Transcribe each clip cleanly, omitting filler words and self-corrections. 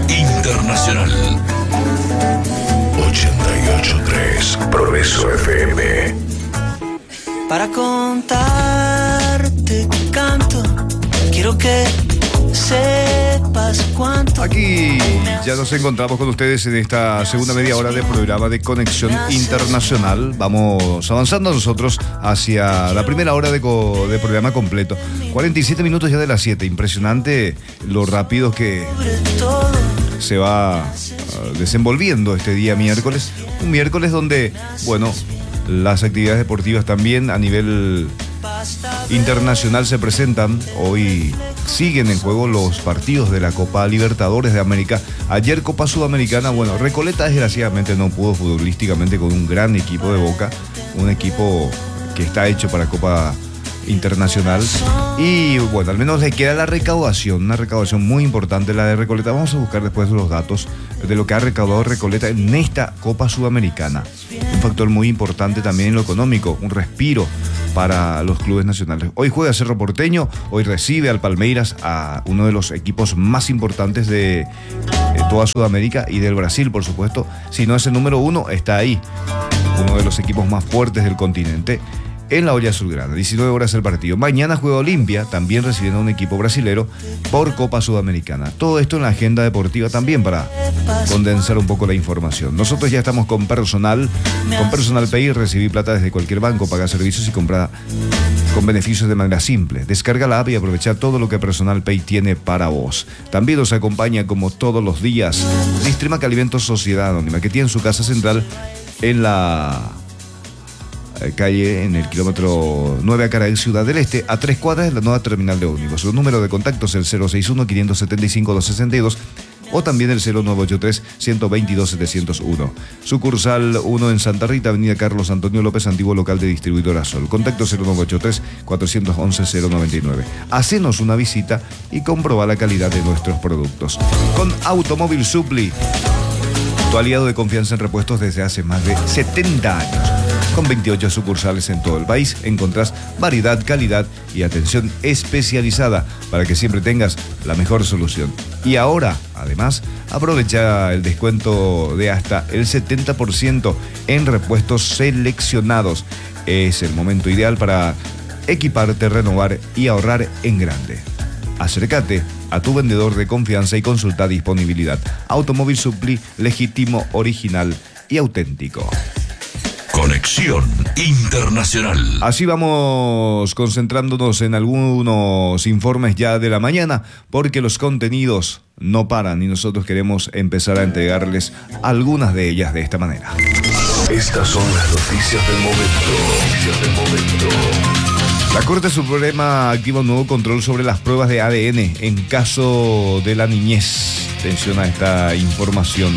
Internacional. 88.3 Progreso FM. Para contarte canto, quiero que sepas cuánto. Aquí ya nos encontramos con ustedes en esta segunda media hora de programa de Conexión Internacional. Vamos avanzando nosotros hacia la primera hora de programa completo. 47 minutos ya de las 7. Impresionante lo rápido que se va desenvolviendo este día miércoles. Un miércoles donde, bueno, las actividades deportivas también a nivel internacional se presentan. Hoy siguen en juego los partidos de la Copa Libertadores de América. Ayer Copa Sudamericana, bueno, Recoleta desgraciadamente no pudo futbolísticamente con un gran equipo de Boca, un equipo que está hecho para Copa Internacional. Y bueno, al menos le queda la recaudación, una recaudación muy importante la de Recoleta. Vamos a buscar después los datos de lo que ha recaudado Recoleta en esta Copa Sudamericana. Un factor muy importante también en lo económico, un respiro para los clubes nacionales. Hoy juega Cerro Porteño, hoy recibe al Palmeiras, a uno de los equipos más importantes de toda Sudamérica y del Brasil, por supuesto. Si no es el número uno, está ahí, uno de los equipos más fuertes del continente, en la olla azulgrana. 19 horas el partido. Mañana juega Olimpia, también recibiendo a un equipo brasilero por Copa Sudamericana. Todo esto en la agenda deportiva también para condensar un poco la información. Nosotros ya estamos con Personal Pay. Recibí plata desde cualquier banco, paga servicios y compra con beneficios de manera simple. Descarga la app y aprovecha todo lo que Personal Pay tiene para vos. También nos acompaña como todos los días Distrimac Alimentos Sociedad Anónima, que tiene su casa central en la calle en el kilómetro 9 Acaraí, Ciudad del Este, a 3 cuadras de la nueva terminal de ómnibus. Su número de contacto es el 061-575-262 o también el 0983-122-701. Sucursal 1 en Santa Rita, Avenida Carlos Antonio López, antiguo local de distribuidora Sol. Contacto 0983-411-099. Hacenos una visita y comproba la calidad de nuestros productos. Con Automóvil Supply, tu aliado de confianza en repuestos desde hace más de 70 años. Con 28 sucursales en todo el país, encontrás variedad, calidad y atención especializada para que siempre tengas la mejor solución. Y ahora, además, aprovecha el descuento de hasta el 70% en repuestos seleccionados. Es el momento ideal para equiparte, renovar y ahorrar en grande. Acércate a tu vendedor de confianza y consulta disponibilidad. Automóvil Supply, legítimo, original y auténtico. Conexión Internacional. Así vamos concentrándonos en algunos informes ya de la mañana, porque los contenidos no paran y nosotros queremos empezar a entregarles algunas de ellas de esta manera. Estas son las noticias del momento. La Corte Suprema activa un nuevo control sobre las pruebas de ADN en caso de la niñez. Atención a esta información.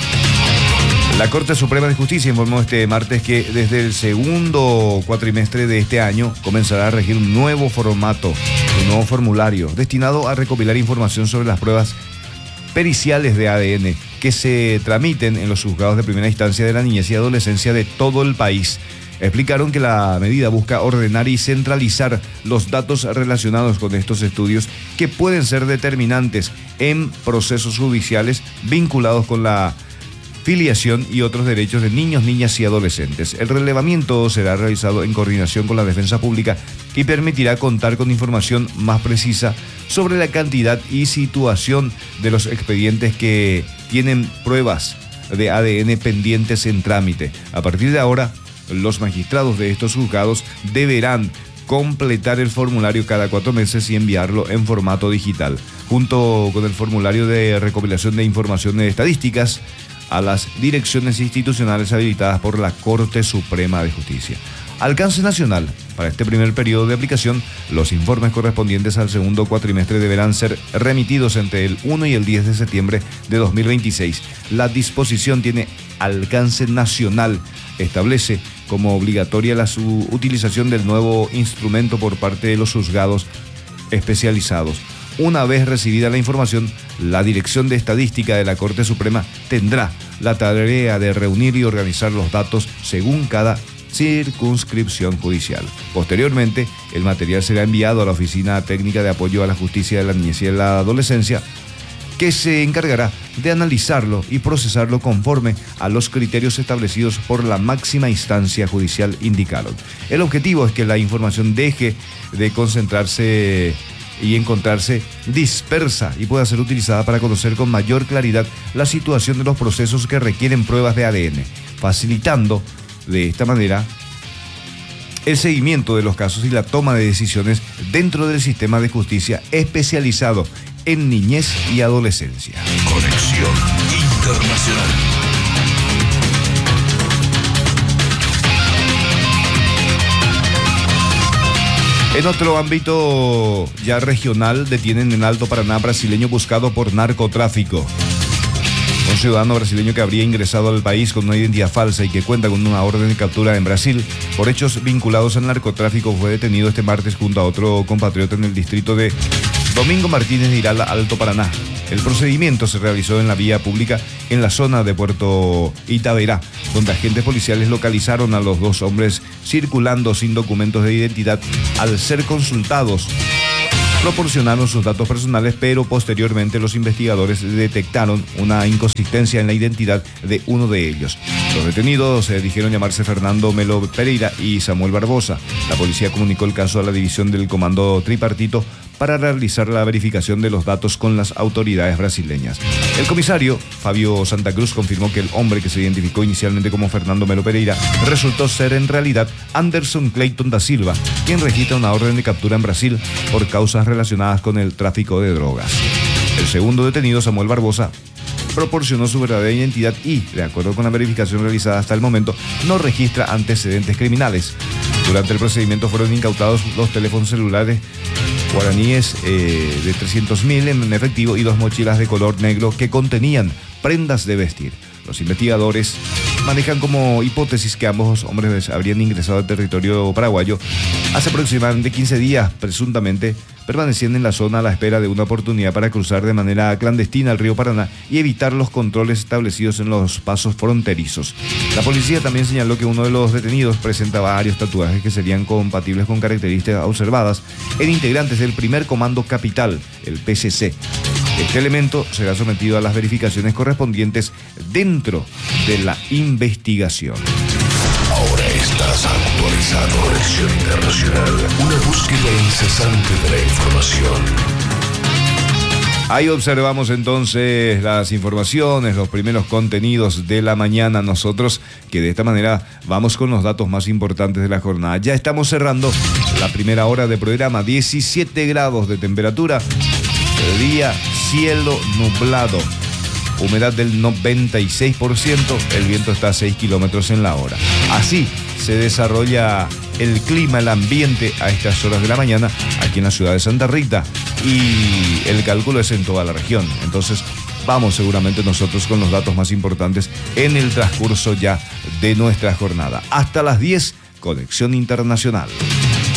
La Corte Suprema de Justicia informó este martes que desde el segundo cuatrimestre de este año comenzará a regir un nuevo formato, un nuevo formulario destinado a recopilar información sobre las pruebas periciales de ADN que se tramiten en los juzgados de primera instancia de la niñez y adolescencia de todo el país. Explicaron que la medida busca ordenar y centralizar los datos relacionados con estos estudios que pueden ser determinantes en procesos judiciales vinculados con la filiación y otros derechos de niños, niñas y adolescentes. El relevamiento será realizado en coordinación con la defensa pública y permitirá contar con información más precisa sobre la cantidad y situación de los expedientes que tienen pruebas de ADN pendientes en trámite. A partir de ahora, los magistrados de estos juzgados deberán completar el formulario cada 4 meses y enviarlo en formato digital, junto con el formulario de recopilación de información de estadísticas a las direcciones institucionales habilitadas por la Corte Suprema de Justicia. Alcance nacional. Para este primer periodo de aplicación, los informes correspondientes al segundo cuatrimestre deberán ser remitidos entre el 1 y el 10 de septiembre de 2026. La disposición tiene alcance nacional. Establece como obligatoria la utilización del nuevo instrumento por parte de los juzgados especializados. Una vez recibida la información, la Dirección de Estadística de la Corte Suprema tendrá la tarea de reunir y organizar los datos según cada circunscripción judicial. Posteriormente, el material será enviado a la Oficina Técnica de Apoyo a la Justicia de la Niñez y de la Adolescencia, que se encargará de analizarlo y procesarlo conforme a los criterios establecidos por la máxima instancia judicial, indicaron. El objetivo es que la información deje de concentrarse y encontrarse dispersa y pueda ser utilizada para conocer con mayor claridad la situación de los procesos que requieren pruebas de ADN, facilitando de esta manera el seguimiento de los casos y la toma de decisiones dentro del sistema de justicia especializado en niñez y adolescencia. Conexión Internacional. En otro ámbito ya regional, detienen en Alto Paraná brasileño buscado por narcotráfico. Un ciudadano brasileño que habría ingresado al país con una identidad falsa y que cuenta con una orden de captura en Brasil por hechos vinculados al narcotráfico fue detenido este martes junto a otro compatriota en el distrito de Domingo Martínez de Irala, Alto Paraná. El procedimiento se realizó en la vía pública en la zona de Puerto Itaberá, donde agentes policiales localizaron a los dos hombres circulando sin documentos de identidad. Al ser consultados, proporcionaron sus datos personales, pero posteriormente los investigadores detectaron una inconsistencia en la identidad de uno de ellos. Los detenidos se dijeron llamarse Fernando Melo Pereira y Samuel Barbosa. La policía comunicó el caso a la división del Comando Tripartito para realizar la verificación de los datos con las autoridades brasileñas. El comisario Fabio Santa Cruz confirmó que el hombre que se identificó inicialmente como Fernando Melo Pereira resultó ser en realidad Anderson Clayton da Silva, quien registra una orden de captura en Brasil por causas relacionadas con el tráfico de drogas. El segundo detenido, Samuel Barbosa, proporcionó su verdadera identidad y, de acuerdo con la verificación realizada hasta el momento, no registra antecedentes criminales. Durante el procedimiento fueron incautados los teléfonos celulares guaraníes de 300.000 en efectivo y 2 mochilas de color negro que contenían prendas de vestir. Los investigadores manejan como hipótesis que ambos hombres habrían ingresado al territorio paraguayo hace aproximadamente 15 días, presuntamente permaneciendo en la zona a la espera de una oportunidad para cruzar de manera clandestina el río Paraná y evitar los controles establecidos en los pasos fronterizos. La policía también señaló que uno de los detenidos presenta varios tatuajes que serían compatibles con características observadas en integrantes del primer comando capital, el PCC. Este elemento será sometido a las verificaciones correspondientes dentro de la investigación. Ahora estás actualizado. Conexión Internacional. Una búsqueda incesante de la información. Ahí observamos entonces las informaciones, los primeros contenidos de la mañana. Nosotros que de esta manera vamos con los datos más importantes de la jornada. Ya estamos cerrando la primera hora de programa. 17 grados de temperatura. El día, cielo nublado. Humedad del 96%, el viento está a 6 kilómetros en la hora. Así se desarrolla el clima, el ambiente a estas horas de la mañana aquí en la ciudad de Santa Rita y el cálculo es en toda la región. Entonces vamos seguramente nosotros con los datos más importantes en el transcurso ya de nuestra jornada. Hasta las 10, Conexión Internacional.